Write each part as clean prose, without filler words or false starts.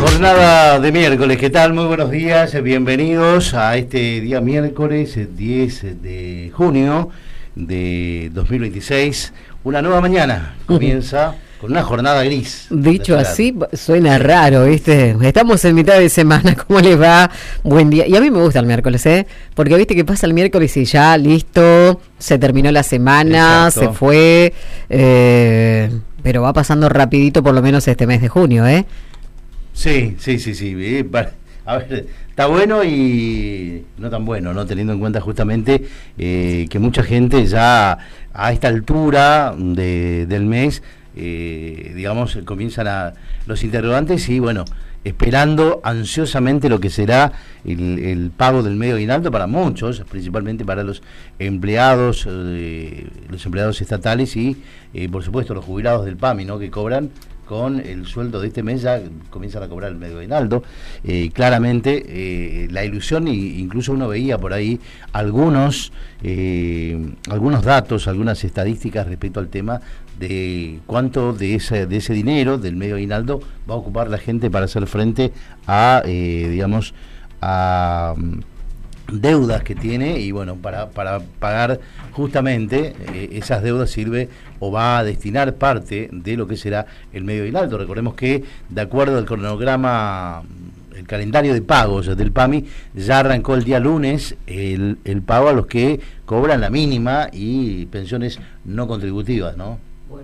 Jornada de miércoles, ¿qué tal? Muy buenos días, bienvenidos a este día miércoles 10 de junio de 2026. Una nueva mañana comienza con una jornada gris. Dicho así, suena raro, ¿viste? Estamos en mitad de semana, ¿cómo les va? Buen día. Y a mí me gusta el miércoles, porque viste que pasa el miércoles y ya, listo, se terminó la semana, exacto, se fue, pero va pasando rapidito por lo menos este mes de junio, Sí. A ver, está bueno y no tan bueno, ¿no? Teniendo en cuenta justamente que mucha gente ya a esta altura del mes, digamos, comienzan los interrogantes y bueno, esperando ansiosamente lo que será el pago del medio aguinaldo para muchos, principalmente para los empleados estatales y por supuesto los jubilados del PAMI, ¿no? Que cobran con el sueldo de este mes, ya comienzan a cobrar el medio aguinaldo. Claramente la ilusión, incluso uno veía por ahí algunos datos, algunas estadísticas respecto al tema de cuánto de ese dinero del medio aguinaldo va a ocupar la gente para hacer frente a deudas que tiene, y bueno, para pagar justamente esas deudas sirve o va a destinar parte de lo que será el medio aguinaldo. Recordemos que de acuerdo al cronograma, el calendario de pagos del PAMI, ya arrancó el día lunes el pago a los que cobran la mínima y pensiones no contributivas, ¿no? Bueno,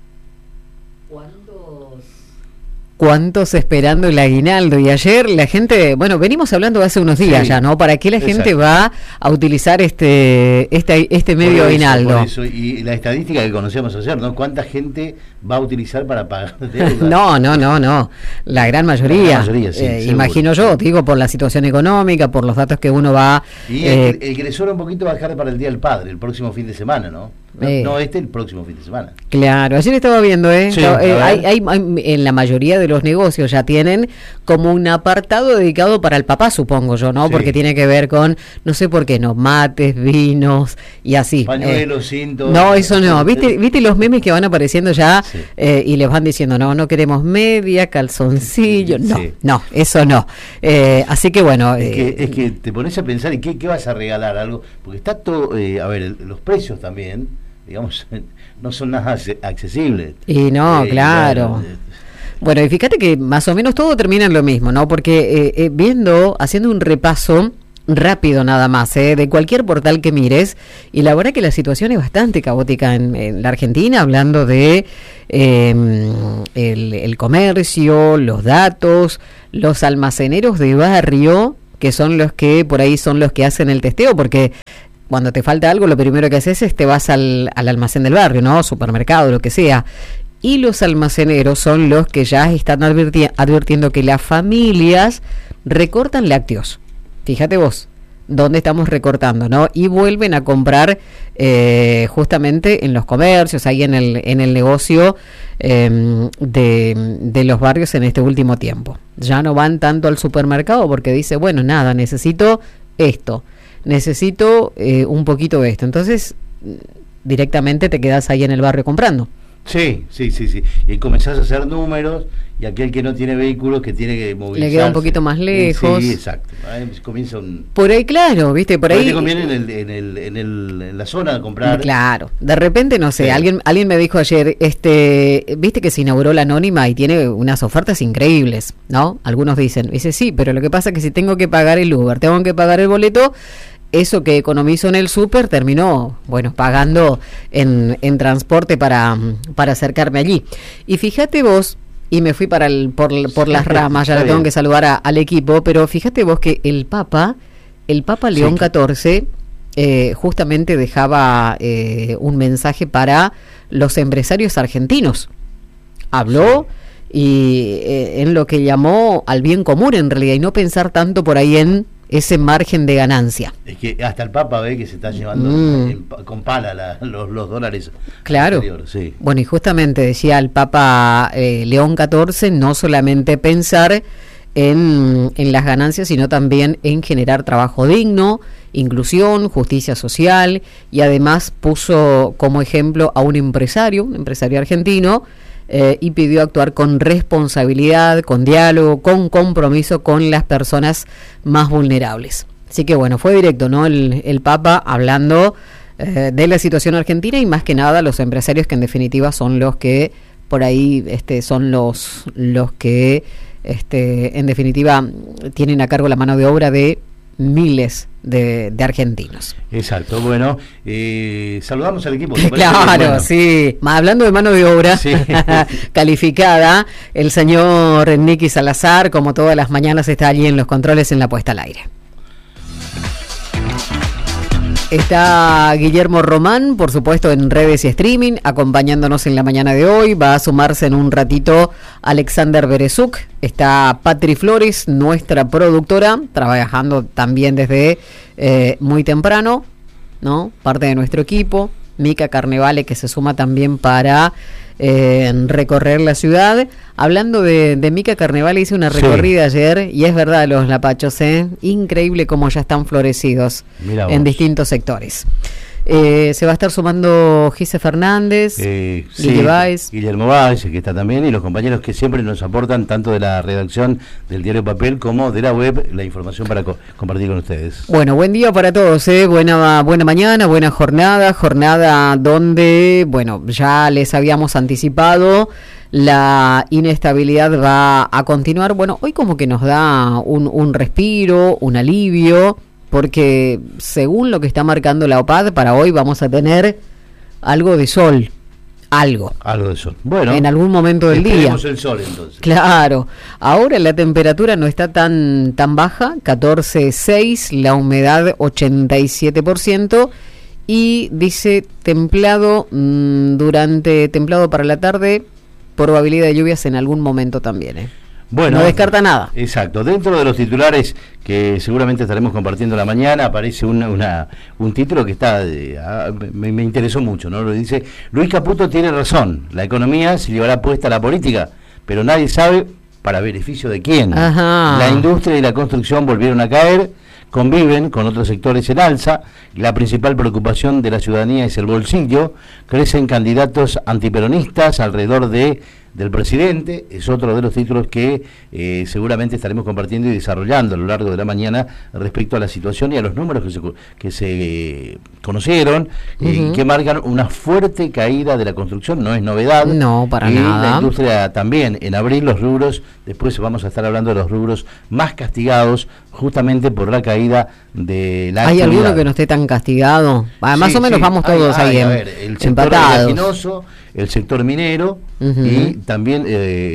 ¿Cuántos esperando el aguinaldo? Y ayer la gente, bueno, venimos hablando hace unos días ya, ¿no? ¿Para qué la gente va a utilizar este medio aguinaldo? Por eso, y la estadística que conocíamos ayer, ¿no? ¿Cuánta gente va a utilizar para pagar deudas? No. La gran mayoría. Sí, imagino yo, digo, por la situación económica, por los datos que uno va... Y el que le sobra un poquito va a dejar para el Día del Padre, el próximo fin de semana, ¿no? El próximo fin de semana. Claro, ayer estaba viendo, Sí, hay en la mayoría de los negocios ya tienen como un apartado dedicado para el papá, supongo yo, ¿no? Sí. Porque tiene que ver con, no sé por qué, no, mates, vinos y así. Pañuelos, cintos. No, eso no. ¿Viste los memes que van apareciendo ya? Sí. Y les van diciendo, no queremos media, calzoncillo. No, eso no. Así que bueno. Es que te pones a pensar, ¿y qué vas a regalar? Algo, porque está todo, los precios también, digamos, no son nada accesibles. Y no, claro. Bueno, y fíjate que más o menos todo termina en lo mismo, ¿no? Porque haciendo un repaso rápido nada más, de cualquier portal que mires, y la verdad que la situación es bastante caótica en la Argentina, hablando de el comercio, los datos, los almaceneros de barrio, que son los que por ahí son los que hacen el testeo, porque cuando te falta algo, lo primero que haces es te vas al almacén del barrio, ¿no? Supermercado, lo que sea. Y los almaceneros son los que ya están advirtiendo que las familias recortan lácteos. Fíjate vos, dónde estamos recortando, ¿no? Y vuelven a comprar justamente en los comercios, ahí en el negocio de los barrios en este último tiempo. Ya no van tanto al supermercado porque dice, bueno, nada, necesito esto. Necesito un poquito de esto. Entonces, directamente te quedas ahí en el barrio comprando. Sí. Y comenzás a hacer números, y aquel que no tiene vehículos, que tiene que movilizarse, le queda un poquito más lejos. Sí, exacto. Ahí comienza por ahí, claro, ¿viste? Por ahí te conviene en la zona comprar. Claro. De repente, no sé, sí. Alguien me dijo ayer, viste que se inauguró la Anónima y tiene unas ofertas increíbles, ¿no? Algunos dicen, sí, pero lo que pasa es que si tengo que pagar el Uber, tengo que pagar el boleto, eso que economizo en el súper terminó, pagando en transporte para acercarme allí. Y fíjate vos, y me fui por las ramas, ya le tengo que saludar al equipo, pero fíjate vos que el Papa León XIV justamente dejaba un mensaje para los empresarios argentinos. Habló y en lo que llamó al bien común en realidad, y no pensar tanto por ahí en ese margen de ganancia. Es que hasta el Papa ve que se está llevando con pala los dólares. Claro. Sí. Bueno, y justamente decía el Papa León XIV, no solamente pensar en las ganancias, sino también en generar trabajo digno, inclusión, justicia social, y además puso como ejemplo a un empresario argentino, y pidió actuar con responsabilidad, con diálogo, con compromiso con las personas más vulnerables. Así que bueno, fue directo, ¿no? El Papa hablando de la situación argentina y más que nada los empresarios que en definitiva son los que por ahí son los que en definitiva tienen a cargo la mano de obra de miles de argentinos. Exacto, bueno, saludamos al equipo. Claro, bueno. Sí, hablando de mano de obra sí. Calificada, el señor Nicky Salazar, como todas las mañanas, está allí en los controles en la puesta al aire. Está Guillermo Román, por supuesto, en redes y streaming, acompañándonos en la mañana de hoy. Va a sumarse en un ratito Alexander Berezuk. Está Patri Flores, nuestra productora, trabajando también desde muy temprano, ¿no? Parte de nuestro equipo. Mica Carnevale, que se suma también para recorrer la ciudad. Hablando de Mica Carnevale, hice una recorrida ayer y es verdad, los lapachos, increíble cómo ya están florecidos en distintos sectores. Se va a estar sumando Gise Fernández, Guillermo Báez, que está también, y los compañeros que siempre nos aportan tanto de la redacción del Diario Papel como de la web la información para compartir con ustedes. Bueno, buen día para todos, buena mañana, buena jornada donde, bueno, ya les habíamos anticipado, la inestabilidad va a continuar. Bueno, hoy como que nos da un respiro, un alivio, porque según lo que está marcando la OPAD, para hoy vamos a tener algo de sol. Algo de sol. Bueno, en algún momento del día. Tenemos el sol entonces. Claro. Ahora la temperatura no está tan baja, 14,6, la humedad 87%, y dice templado templado para la tarde, probabilidad de lluvias en algún momento también, Bueno, no descarta nada. Exacto. Dentro de los titulares que seguramente estaremos compartiendo la mañana, aparece un título que está me interesó mucho, ¿no? Lo dice: Luis Caputo tiene razón, la economía se llevará puesta a la política, pero nadie sabe para beneficio de quién. Ajá. La industria y la construcción volvieron a caer, conviven con otros sectores en alza, la principal preocupación de la ciudadanía es el bolsillo, crecen candidatos antiperonistas alrededor del presidente, es otro de los títulos que seguramente estaremos compartiendo y desarrollando a lo largo de la mañana respecto a la situación y a los números que se conocieron, que marcan una fuerte caída de la construcción. No es novedad. No, para nada. La industria también, en abril los rubros, después vamos a estar hablando de los rubros más castigados justamente por la caída de la ¿Hay actividad. alguno que no esté tan castigado? Más o menos vamos todos ahí el sector oleaginoso, el sector minero y también,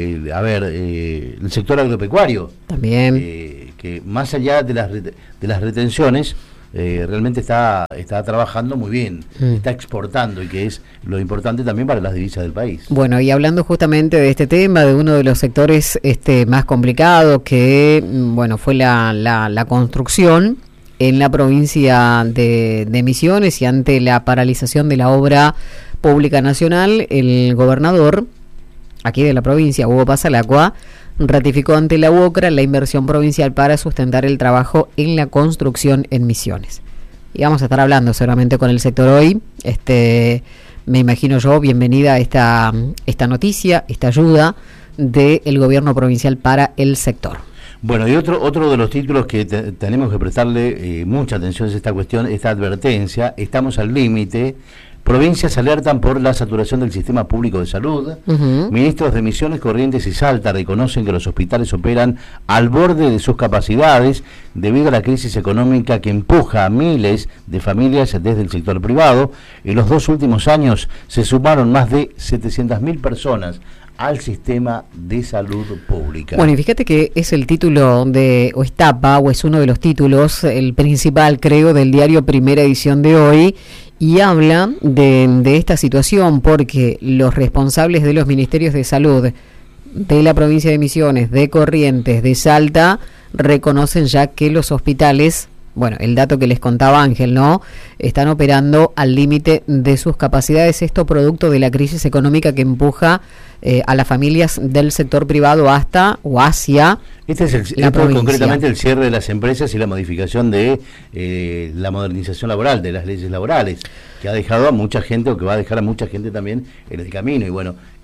el sector agropecuario. También. Que más allá de las retenciones, realmente está trabajando muy bien, está exportando, y que es lo importante también para las divisas del país. Bueno, y hablando justamente de este tema, de uno de los sectores más complicados, que fue la construcción en la provincia de Misiones, y ante la paralización de la obra pública nacional, el gobernador aquí de la provincia, Hugo Pasalacqua, ratificó ante la UOCRA la inversión provincial para sustentar el trabajo en la construcción en Misiones. Y vamos a estar hablando seguramente con el sector hoy. Me imagino yo, bienvenida a esta noticia, esta ayuda del gobierno provincial para el sector. Bueno, y otro de los títulos que tenemos que prestarle mucha atención es esta cuestión, esta advertencia: estamos al límite. Provincias alertan por la saturación del sistema público de salud. Ministros de Misiones, Corrientes y Salta reconocen que los hospitales operan al borde de sus capacidades debido a la crisis económica que empuja a miles de familias desde el sector privado. En los 2 últimos años se sumaron más de 700.000 personas al sistema de salud pública. Bueno, y fíjate que es el título o es uno de los títulos, el principal, creo, del diario Primera Edición de hoy, y habla de esta situación porque los responsables de los ministerios de salud de la provincia de Misiones, de Corrientes, de Salta, reconocen ya que los hospitales, el dato que les contaba Ángel, ¿no?, están operando al límite de sus capacidades, esto producto de la crisis económica que empuja a las familias del sector privado hacia Este es concretamente el cierre de las empresas y la modificación de la modernización laboral, de las leyes laborales, que ha dejado a mucha gente, o que va a dejar a mucha gente también en el camino. Y bueno,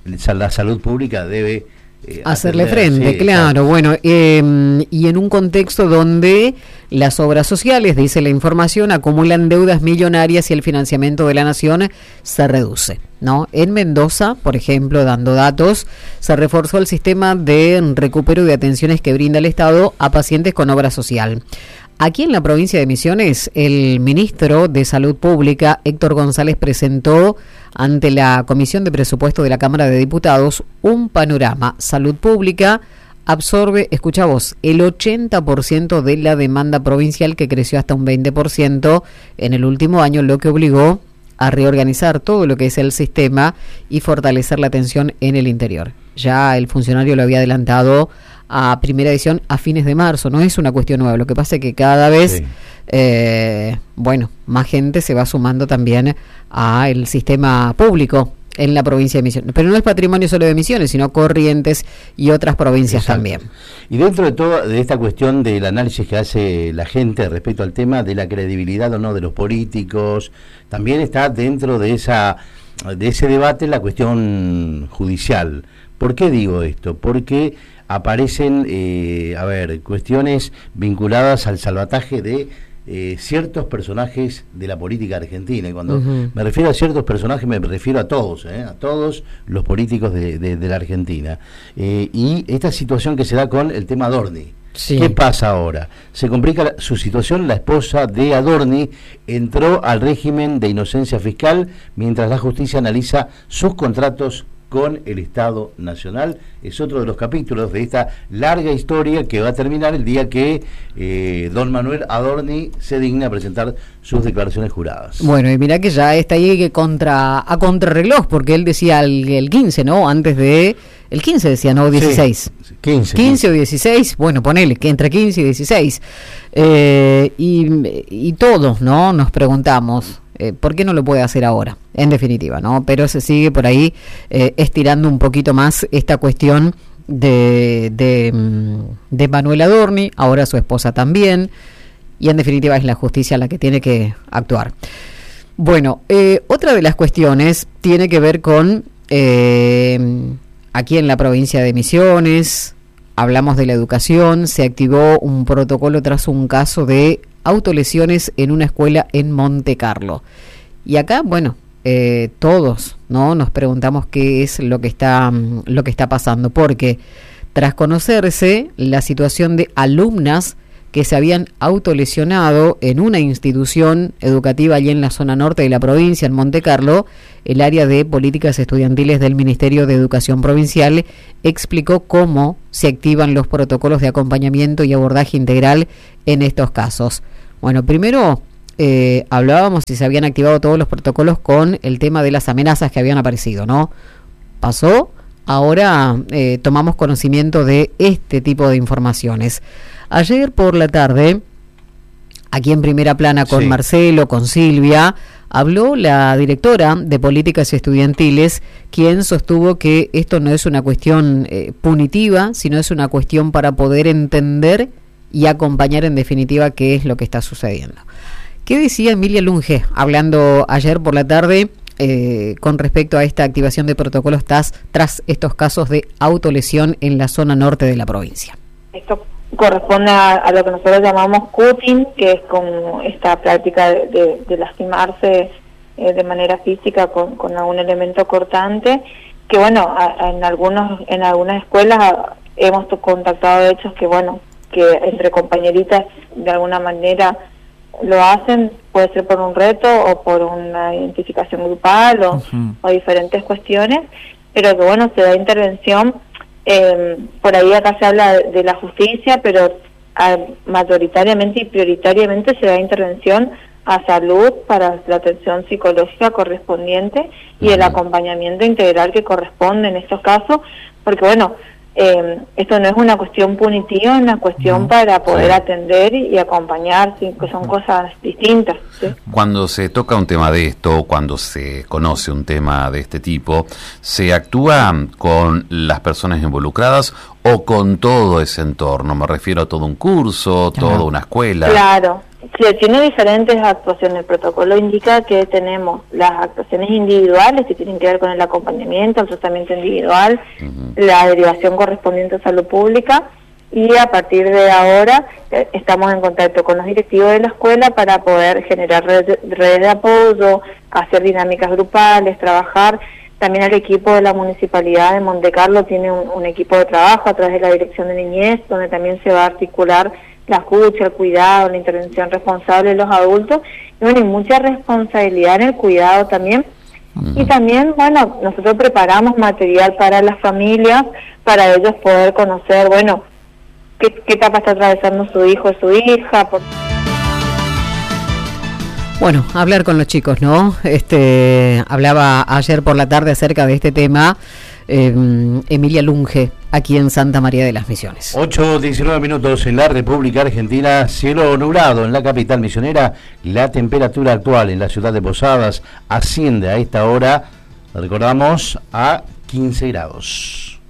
la salud pública debe hacerle frente, sí, claro. Exacto. Bueno, y en un contexto donde las obras sociales, dice la información, acumulan deudas millonarias y el financiamiento de la nación se reduce, ¿no? En Mendoza, por ejemplo, dando datos, se reforzó el sistema de recupero de atenciones que brinda el Estado a pacientes con obra social. Aquí en la provincia de Misiones, el ministro de Salud Pública, Héctor González, presentó ante la Comisión de Presupuesto de la Cámara de Diputados un panorama. Salud Pública absorbe, escucha vos, el 80% de la demanda provincial, que creció hasta un 20% en el último año, lo que obligó a reorganizar todo lo que es el sistema y fortalecer la atención en el interior. Ya el funcionario lo había adelantado a primera edición a fines de marzo, no es una cuestión nueva, lo que pasa es que cada vez, sí, más gente se va sumando también al sistema público en la provincia de Misiones, pero no es patrimonio solo de Misiones, sino Corrientes y otras provincias. Exacto. También. Y dentro de todo, de esta cuestión del análisis que hace la gente respecto al tema de la credibilidad o no de los políticos, también está dentro de ese debate la cuestión judicial. ¿Por qué digo esto? Porque aparecen, cuestiones vinculadas al salvataje de ciertos personajes de la política argentina. Y cuando me refiero a ciertos personajes, me refiero a todos los políticos de la Argentina. Y esta situación que se da con el tema Adorni. Sí. ¿Qué pasa ahora? Se complica su situación. La esposa de Adorni entró al régimen de inocencia fiscal mientras la justicia analiza sus contratos con el Estado Nacional. Es otro de los capítulos de esta larga historia que va a terminar el día que don Manuel Adorni se digna a presentar sus declaraciones juradas. Bueno, y mirá que ya está ahí a contrarreloj, porque él decía el 15, ¿no? Antes de... El 15 decía, ¿no? 16. Sí, 15 o 16, bueno, ponele, que entre 15 y 16. Y todos, ¿no? Nos preguntamos... ¿por qué no lo puede hacer ahora? En definitiva, ¿no? Pero se sigue por ahí estirando un poquito más esta cuestión de Manuel Adorni, ahora su esposa también, y en definitiva es la justicia la que tiene que actuar. Bueno, otra de las cuestiones tiene que ver con aquí en la provincia de Misiones. Hablamos de la educación, se activó un protocolo tras un caso de autolesiones en una escuela en Monte Carlo. Y acá, todos, ¿no? Nos preguntamos qué es lo que está pasando, porque tras conocerse la situación de alumnas que se habían autolesionado en una institución educativa allí en la zona norte de la provincia, en Monte Carlo, el área de políticas estudiantiles del Ministerio de Educación Provincial explicó cómo se activan los protocolos de acompañamiento y abordaje integral en estos casos. Bueno, primero hablábamos si se habían activado todos los protocolos con el tema de las amenazas que habían aparecido, ¿no? Pasó, ahora tomamos conocimiento de este tipo de informaciones. Ayer por la tarde, aquí en Primera Plana con Marcelo, con Silvia, habló la directora de Políticas Estudiantiles, quien sostuvo que esto no es una cuestión punitiva, sino es una cuestión para poder entender y acompañar en definitiva qué es lo que está sucediendo. ¿Qué decía Emilia Lunge, hablando ayer por la tarde con respecto a esta activación de protocolos tras estos casos de autolesión en la zona norte de la provincia? Esto corresponde a lo que nosotros llamamos cutting, que es como esta práctica de lastimarse de manera física con algún elemento cortante, que en algunas escuelas hemos contactado de hechos que entre compañeritas de alguna manera lo hacen, puede ser por un reto o por una identificación grupal o diferentes cuestiones, pero que se da intervención. Por ahí acá se habla de la justicia, pero mayoritariamente y prioritariamente se da intervención a salud para la atención psicológica correspondiente y el acompañamiento integral que corresponde en estos casos, porque esto no es una cuestión punitiva, es una cuestión para poder atender y acompañar, que son cosas distintas, ¿sí? Cuando se toca un tema de esto, cuando se conoce un tema de este tipo, ¿se actúa con las personas involucradas o con todo ese entorno? Me refiero a todo un curso, toda una escuela. Sí, tiene diferentes actuaciones. El protocolo indica que tenemos las actuaciones individuales que tienen que ver con el acompañamiento, el tratamiento individual, la derivación correspondiente a salud pública, y a partir de ahora estamos en contacto con los directivos de la escuela para poder generar redes de apoyo, hacer dinámicas grupales, trabajar. También el equipo de la Municipalidad de Montecarlo tiene un equipo de trabajo a través de la Dirección de Niñez, donde también se va a articular la escucha, el cuidado, la intervención responsable de los adultos, y bueno, y mucha responsabilidad en el cuidado también. Y también, bueno, nosotros preparamos material para las familias, para ellos poder conocer, bueno, qué etapa está atravesando su hijo o su hija. Bueno, hablar con los chicos, ¿no? Hablaba ayer por la tarde acerca de este tema Emilia Lunge, aquí en Santa María de las Misiones. 8:19 minutos en la República Argentina, cielo nublado en la capital misionera. La temperatura actual en la ciudad de Posadas asciende a esta hora, recordamos, a 15 grados.